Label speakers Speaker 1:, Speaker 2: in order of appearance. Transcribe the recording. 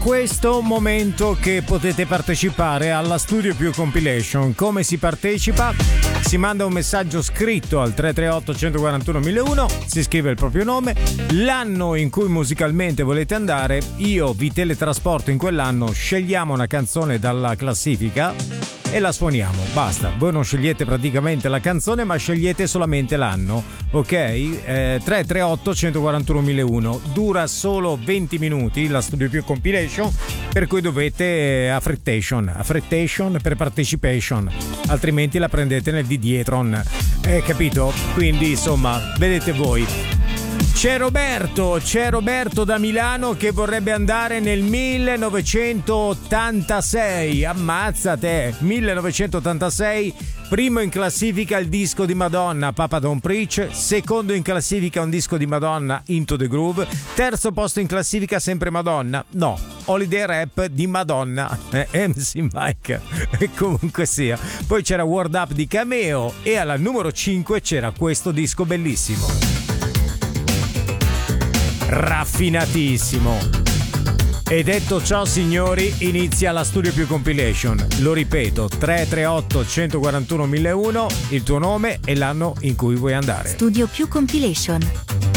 Speaker 1: Questo momento che potete partecipare alla Studio Più Compilation. Come si partecipa? Si manda un messaggio scritto al 338 141 1001, si scrive il proprio nome, l'anno in cui musicalmente volete andare, io vi teletrasporto in quell'anno, scegliamo una canzone dalla classifica e la suoniamo, basta. Voi non scegliete praticamente la canzone, ma scegliete solamente l'anno, ok? 338 141 1001, dura solo 20 minuti la Studio Più Compilation, per cui dovete affrettation per participation, altrimenti la prendete nel Didietron, capito? Quindi insomma, vedete voi. C'è Roberto da Milano che vorrebbe andare nel 1986. Ammazzate, 1986, primo in classifica il disco di Madonna, Papa Don't Preach, secondo in classifica un disco di Madonna, Into the Groove, terzo posto in classifica sempre Madonna, no, Holiday Rap di Madonna, MC Mike, comunque sia. Poi c'era Word Up di Cameo e alla numero 5 c'era questo disco bellissimo. Raffinatissimo. E detto ciò, signori, inizia la Studio Più Compilation. Lo ripeto, 338 141 1001, il tuo nome e l'anno in cui vuoi andare.
Speaker 2: Studio Più Compilation.